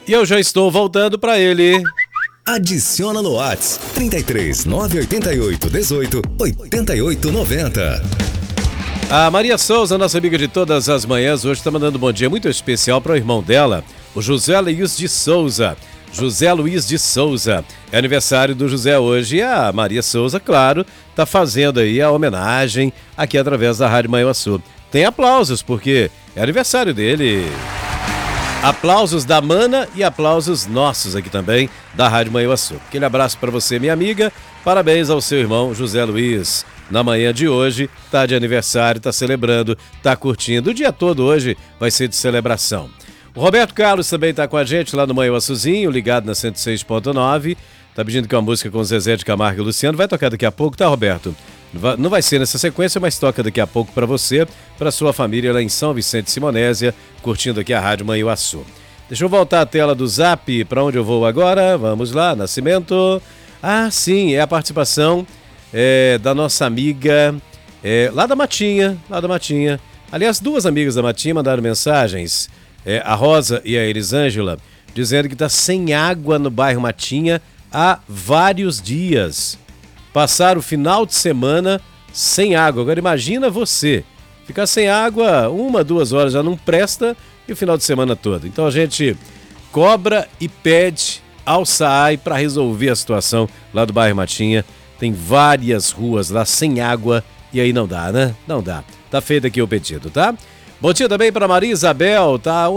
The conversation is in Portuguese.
E eu já estou voltando para ele. Adiciona no Whats 33 988 18 88 90. A Maria Souza, nossa amiga de todas as manhãs, hoje está mandando um bom dia muito especial para o irmão dela, o José Luiz de Souza. José Luiz de Souza. É aniversário do José hoje e a Maria Souza, claro, está fazendo aí a homenagem aqui através da Rádio Manhuaçu. Tem aplausos, porque é aniversário dele. Aplausos da Mana e aplausos nossos aqui também da Rádio Manhuaçu. Aquele abraço para você, minha amiga. Parabéns ao seu irmão José Luiz. Na manhã de hoje, tá de aniversário, tá celebrando, tá curtindo. O dia todo hoje vai ser de celebração. O Roberto Carlos também está com a gente lá no Manhuaçuzinho, ligado na 106.9. Tá pedindo que uma música com Zezé de Camargo e Luciano vai tocar daqui a pouco, tá, Roberto? Não vai ser nessa sequência, mas toca daqui a pouco para você, para sua família lá em São Vicente Simonésia, curtindo aqui a Rádio Manhuaçu. Deixa eu voltar à tela do Zap, para onde eu vou agora? Vamos lá, Nascimento. Ah, sim, é a participação da nossa amiga lá da Matinha. Aliás, duas amigas da Matinha mandaram mensagens. A Rosa e a Elisângela, dizendo que está sem água no bairro Matinha há vários dias. Passaram o final de semana sem água. Agora imagina você, ficar sem água 1-2 horas já não presta e o final de semana todo. Então a gente cobra e pede ao SAAI para resolver a situação lá do bairro Matinha. Tem várias ruas lá sem água e aí não dá, né? Não dá. Tá feito aqui o pedido, tá? Bom dia também para Maria Isabel, tá?